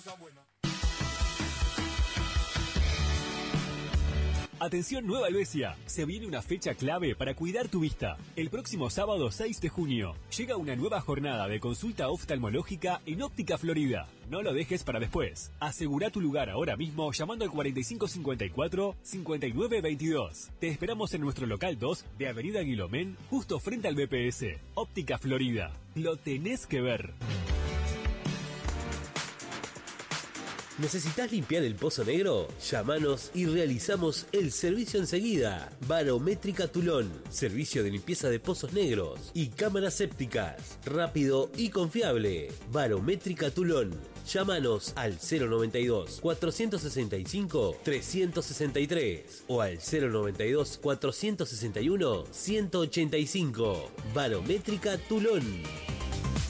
Atención Nueva Helvecia, se viene una fecha clave para cuidar tu vista. El próximo sábado 6 de junio llega una nueva jornada de consulta oftalmológica en Óptica Florida. No lo dejes para después. Asegura tu lugar ahora mismo llamando al 4554-5922. Te esperamos en nuestro local 2 de Avenida Guilomén, justo frente al BPS. Óptica Florida. Lo tenés que ver. ¿Necesitas limpiar el pozo negro? Llámanos y realizamos el servicio enseguida. Barométrica Tulón, servicio de limpieza de pozos negros y cámaras sépticas. Rápido y confiable. Barométrica Tulón. Llámanos al 092-465-363 o al 092-461-185. Barométrica Tulón.